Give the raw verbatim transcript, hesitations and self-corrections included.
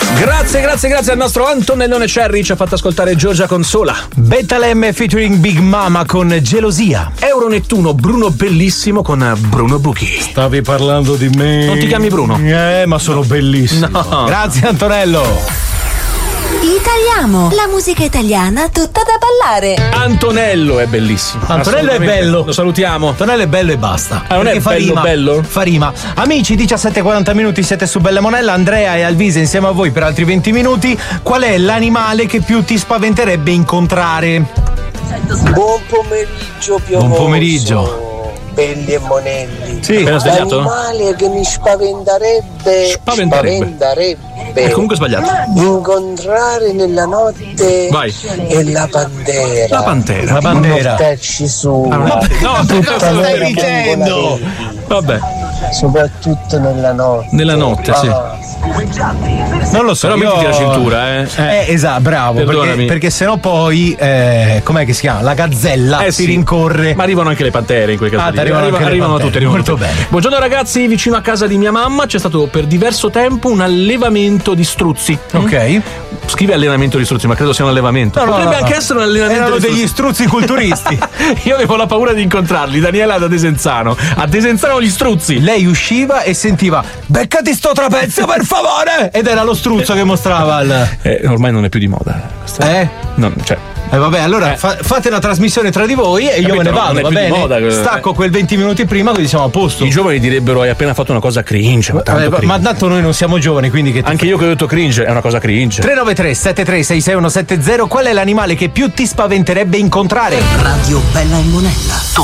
Grazie, grazie, grazie al nostro Antonellone Cherry, ci ha fatto ascoltare Giorgia Consola. Betalemme featuring Big Mama con Gelosia. Euro Nettuno, Bruno Bellissimo con Bruno Buchi. Stavi parlando di me. Non ti chiami Bruno? Eh, ma sono bellissimo. No. Grazie Antonello. Italiamo, la musica italiana tutta da ballare. Antonello è bellissimo. Antonello è bello. Lo salutiamo. Antonello è bello e basta. Ah, non è fa bello rima. bello? Fa rima. Amici, diciassette e quaranta minuti, siete su Bella Monella. Andrea e Alvise insieme a voi per altri venti minuti. Qual è l'animale che più ti spaventerebbe incontrare? Buon pomeriggio, piovoso. Buon pomeriggio. Belli e monelli. Sì, appena svegliato? L'animale che mi spaventerebbe Spaventerebbe. spaventerebbe È comunque sbagliato. incontrare nella notte Vai. è la pantera. La pantera. La bandera. Metterci su Ah, no, no, tutta cosa stai nera dicendo? bombola Vabbè, verde, soprattutto nella notte. nella notte, sì. Ah, Non lo so. Però io... mettiti la cintura, eh. Eh, esatto, bravo. Perché, Perdonami. perché sennò poi, eh, com'è che si chiama? La gazzella Eh si sì. rincorre. Ma arrivano anche le pantere in quei casi. Ah, lì. ti arrivano Arriva- anche le arrivano pantere. tutte, arrivano Molto tutte. bene. Buongiorno ragazzi, vicino a casa di mia mamma c'è stato per diverso tempo un allevamento di struzzi. Ok. Scrive allenamento di struzzi, ma credo sia un allevamento. No, no, Potrebbe no, anche no. essere un allenamento Erano di degli struzzi culturisti. Io avevo la paura di incontrarli. Daniela da Desenzano. A Desenzano gli struzzi. Lei usciva e sentiva beccati sto trapezio per favore, ed era lo struzzo che mostrava il... Eh, ormai non è più di moda. eh? No, cioè. Eh vabbè, allora fa- fate una trasmissione tra di voi e io Capito, me ne non vado, è va più di bene? moda, eh. Stacco quel venti minuti prima così siamo a posto. I giovani direbbero hai appena fatto una cosa cringe. Ma, tanto Eh, cringe. ma tanto noi non siamo giovani, quindi che ti Anche io che ho detto cringe è una cosa cringe. tre nove tre sette tre sei sei uno sette zero. Qual è l'animale che più ti spaventerebbe incontrare? Radio Bella e Monella.